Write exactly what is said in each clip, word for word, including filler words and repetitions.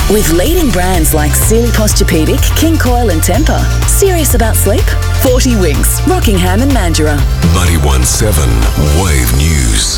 With leading brands like Sealy Posturepedic, King Coil and Tempur. Serious about sleep? forty Winks, Rockingham and Mandurah. ninety-one point seven Wave News.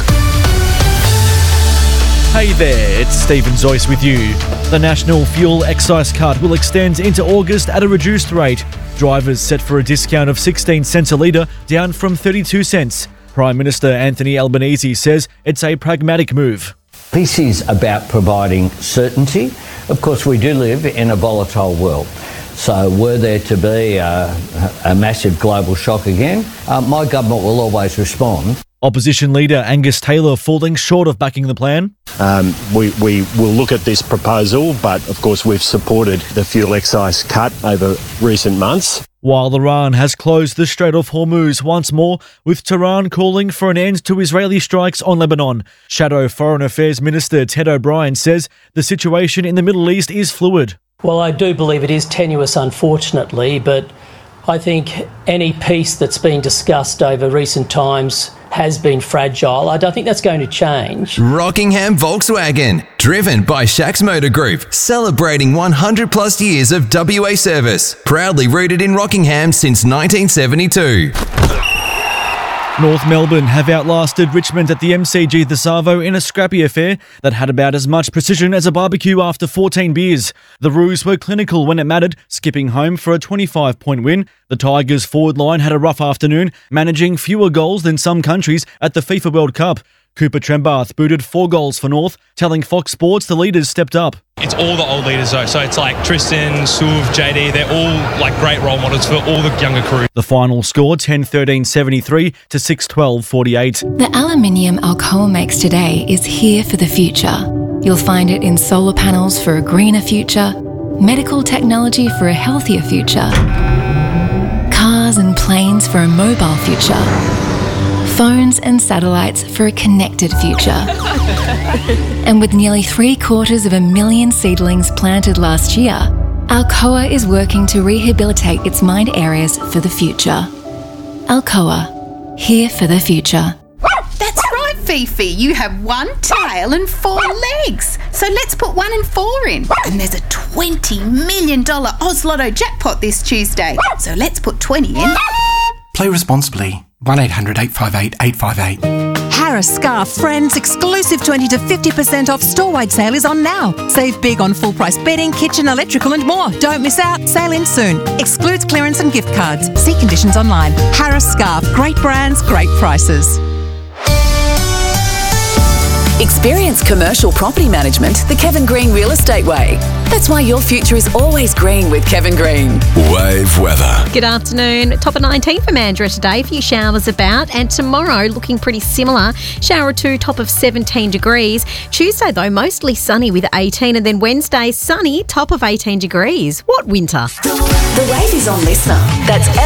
Hey there, it's Stephen Zoyce with you. The National Fuel Excise cut will extend into August at a reduced rate. Drivers set for a discount of sixteen cents a litre, down from thirty-two cents. Prime Minister Anthony Albanese says it's a pragmatic move. This is about providing certainty. Of course, we do live in a volatile world. So were there to be a, a massive global shock again, uh, my government will always respond. Opposition leader Angus Taylor falling short of backing the plan. Um, we, we will look at this proposal, but of course we've supported the fuel excise cut over recent months. While Iran has closed the Strait of Hormuz once more, with Tehran calling for an end to Israeli strikes on Lebanon. Shadow Foreign Affairs Minister Ted O'Brien says the situation in the Middle East is fluid. Well, I do believe it is tenuous, unfortunately, but I think any peace that's been discussed over recent times has been fragile. I don't think that's going to change. Rockingham Volkswagen, driven by Shacks Motor Group, celebrating one hundred plus years of W A service, proudly rooted in Rockingham since nineteen seventy-two. North Melbourne have outlasted Richmond at the M C G The Savo in a scrappy affair that had about as much precision as a barbecue after fourteen beers. The Roos were clinical when it mattered, skipping home for a twenty-five point win. The Tigers' forward line had a rough afternoon, managing fewer goals than some countries at the FIFA World Cup. Cooper Trembath booted four goals for North, telling Fox Sports the leaders stepped up. It's all the old leaders though, so it's like Tristan, Suv, J D, they're all like great role models for all the younger crew. The final score ten thirteen seventy-three to six twelve forty-eight. The aluminium Alcoa makes today is here for the future. You'll find it in solar panels for a greener future, medical technology for a healthier future, cars and planes for a mobile future, phones and satellites for a connected future. And with nearly three quarters of a million seedlings planted last year, Alcoa is working to rehabilitate its mined areas for the future. Alcoa, here for the future. That's right, Fifi. You have one tail and four legs. So let's put one and four in. And there's a twenty million dollars Oz Lotto jackpot this Tuesday. So let's put twenty in. Play responsibly. one eight hundred eight five eight eight five eight. Harris Scarf Friends exclusive twenty to fifty percent off store-wide sale is on now. Save big on full-price bedding, kitchen, electrical and more. Don't miss out. Sale ends soon. Excludes clearance and gift cards. See conditions online. Harris Scarf. Great brands, great prices. Experience commercial property management the Kevin Green Real Estate Way. That's why your future is always green with Kevin Green. Wave weather. Good afternoon. Top of nineteen for Mandurah today. A few showers about. And tomorrow looking pretty similar. Shower or two, top of seventeen degrees. Tuesday, though, mostly sunny with eighteen. And then Wednesday, sunny, top of eighteen degrees. What winter? The Wave is on Listener. That's